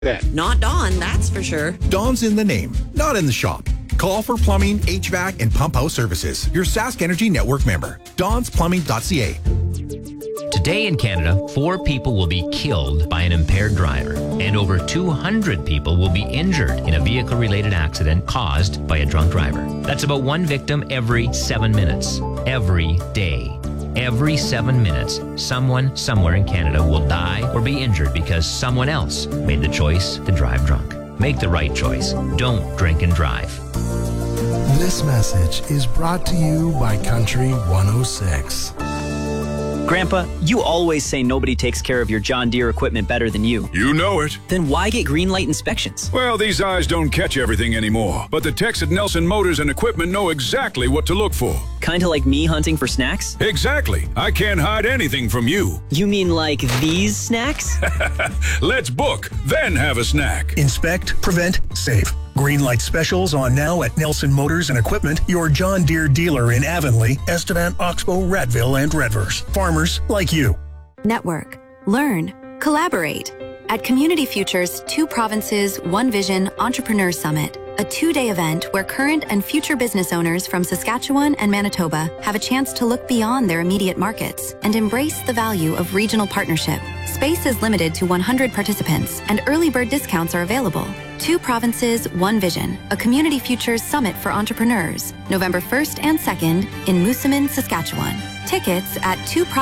Not Dawn, that's for sure. Dawn's in the name, not in the shop. Call for plumbing, HVAC, and pump house services. Your Sask Energy Network member. DawnsPlumbing.ca. Today in Canada, 4 people will be killed by an impaired driver, and over 200 people will be injured in a vehicle-related accident caused by a drunk driver. That's about 1 victim every 7 minutes. Every day. Every 7 minutes, someone somewhere in Canada will die or be injured because someone else made the choice to drive drunk. Make the right choice. Don't drink and drive. This message is brought to you by Country 106. Grandpa, you always say nobody takes care of your John Deere equipment better than you. You know it. Then why get Greenlight inspections? Well, these eyes don't catch everything anymore, but the techs at Nelson Motors and Equipment know exactly what to look for. Kinda like me hunting for snacks? Exactly. I can't hide anything from you. You mean like these snacks? Let's book, then have a snack. Inspect, prevent, save. Greenlight specials on now at Nelson Motors and Equipment, your John Deere dealer in Avonlea, Estevan, Oxbow, Ratville, and Redverse. Farmers like you. Network, learn, collaborate. At Community Futures 2 Provinces, 1 Vision Entrepreneur Summit, a 2-day event where current and future business owners from Saskatchewan and Manitoba have a chance to look beyond their immediate markets and embrace the value of regional partnership. Space is limited to 100 participants, and early bird discounts are available. 2 Provinces, 1 Vision, a Community Futures Summit for Entrepreneurs, November 1st and 2nd in Moosomin, Saskatchewan. Tickets at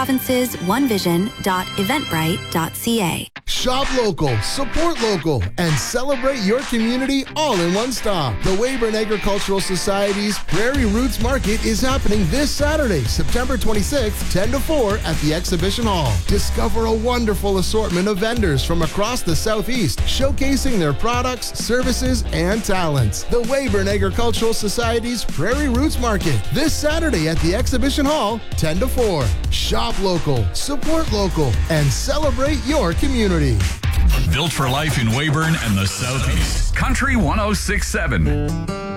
2provinces1vision.eventbrite.ca. Shop local, support local, and celebrate your community all in one stop. The Weyburn Agricultural Society's Prairie Roots Market is happening this Saturday, September 26th, 10 to 4 at the Exhibition Hall. Discover a wonderful assortment of vendors from across the Southeast, showcasing their products, services, and talents. The Weyburn Agricultural Society's Prairie Roots Market, this Saturday at the Exhibition Hall, 10 to 4. Shop local, support local, and celebrate your community. Built for life in Weyburn and the Southeast. Country 106.7.